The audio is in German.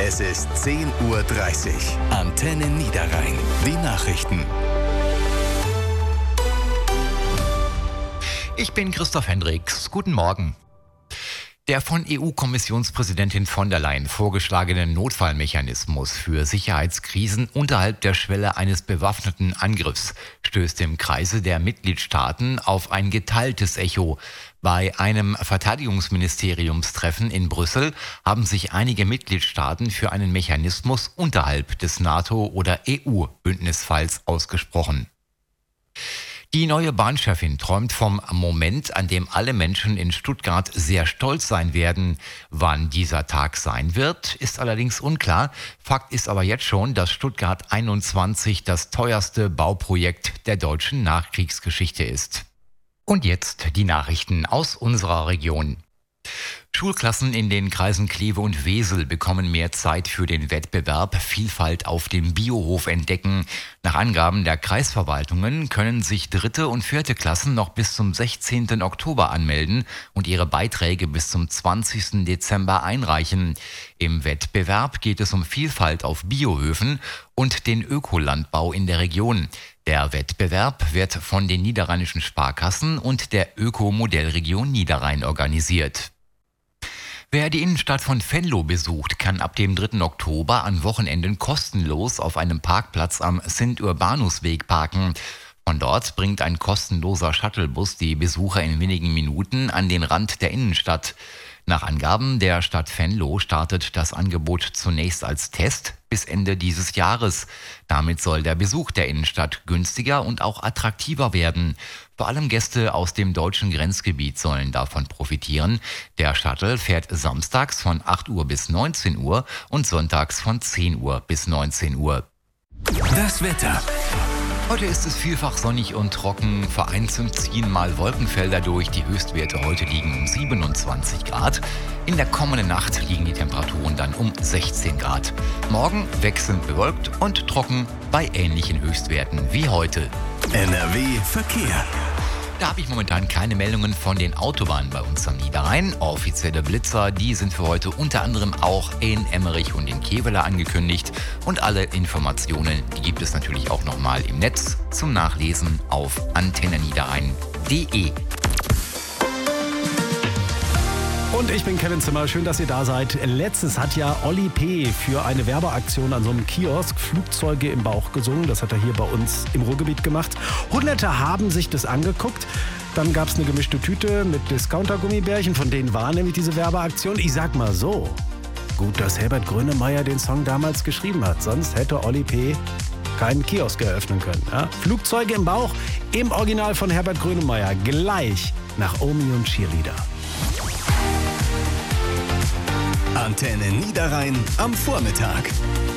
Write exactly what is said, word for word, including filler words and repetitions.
Es ist zehn Uhr dreißig. Antenne Niederrhein. Die Nachrichten. Ich bin Christoph Hendricks. Guten Morgen. Der von E U-Kommissionspräsidentin von der Leyen vorgeschlagene Notfallmechanismus für Sicherheitskrisen unterhalb der Schwelle eines bewaffneten Angriffs stößt im Kreise der Mitgliedstaaten auf ein geteiltes Echo. Bei einem Verteidigungsministeriumstreffen in Brüssel haben sich einige Mitgliedstaaten für einen Mechanismus unterhalb des NATO- oder E U-Bündnisfalls ausgesprochen. Die neue Bahnchefin träumt vom Moment, an dem alle Menschen in Stuttgart sehr stolz sein werden. Wann dieser Tag sein wird, ist allerdings unklar. Fakt ist aber jetzt schon, dass Stuttgart einundzwanzig das teuerste Bauprojekt der deutschen Nachkriegsgeschichte ist. Und jetzt die Nachrichten aus unserer Region. Schulklassen in den Kreisen Kleve und Wesel bekommen mehr Zeit für den Wettbewerb Vielfalt auf dem Biohof entdecken. Nach Angaben der Kreisverwaltungen können sich dritte und vierte Klassen noch bis zum sechzehnten Oktober anmelden und ihre Beiträge bis zum zwanzigsten Dezember einreichen. Im Wettbewerb geht es um Vielfalt auf Biohöfen und den Ökolandbau in der Region. Der Wettbewerb wird von den niederrheinischen Sparkassen und der Ökomodellregion Niederrhein organisiert. Wer die Innenstadt von Venlo besucht, kann ab dem dritten Oktober an Wochenenden kostenlos auf einem Parkplatz am Sint-Urbanus-Weg parken. Von dort bringt ein kostenloser Shuttlebus die Besucher in wenigen Minuten an den Rand der Innenstadt. Nach Angaben der Stadt Venlo startet das Angebot zunächst als Test bis Ende dieses Jahres. Damit soll der Besuch der Innenstadt günstiger und auch attraktiver werden. Vor allem Gäste aus dem deutschen Grenzgebiet sollen davon profitieren. Der Shuttle fährt samstags von acht Uhr bis neunzehn Uhr und sonntags von zehn Uhr bis neunzehn Uhr. Das Wetter. Heute ist es vielfach sonnig und trocken. Vereinzelt ziehen mal Wolkenfelder durch. Die Höchstwerte heute liegen um siebenundzwanzig Grad. In der kommenden Nacht liegen die Temperaturen dann um sechzehn Grad. Morgen wechselnd bewölkt und trocken bei ähnlichen Höchstwerten wie heute. N R W Verkehr. Da habe ich momentan keine Meldungen von den Autobahnen bei uns am Niederrhein. Offizielle Blitzer, die sind für heute unter anderem auch in Emmerich und in Kevela angekündigt. Und alle Informationen, die gibt es natürlich auch nochmal im Netz zum Nachlesen auf antenne niederrhein punkt de. Und ich bin Kevin Zimmer, schön, dass ihr da seid. Letztes hat ja Olli P. für eine Werbeaktion an so einem Kiosk Flugzeuge im Bauch gesungen. Das hat er hier bei uns im Ruhrgebiet gemacht. Hunderte haben sich das angeguckt. Dann gab es eine gemischte Tüte mit Discounter-Gummibärchen, von denen war nämlich diese Werbeaktion. Ich sag mal so, gut, dass Herbert Grönemeyer den Song damals geschrieben hat. Sonst hätte Olli P. keinen Kiosk eröffnen können. Ja? Flugzeuge im Bauch im Original von Herbert Grönemeyer. Gleich nach Omi und Cheerleader. Antenne Niederrhein am Vormittag.